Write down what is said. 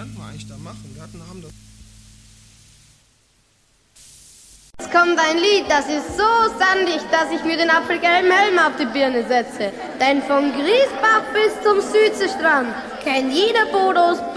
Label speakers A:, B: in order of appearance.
A: wollten wir eigentlich da machen? Wir haben das...
B: Jetzt kommt ein Lied, das ist so sandig, dass ich mir den apfelgelben Helm auf die Birne setze. Denn von Griesbach bis zum Südseestrand kennt jeder Bodos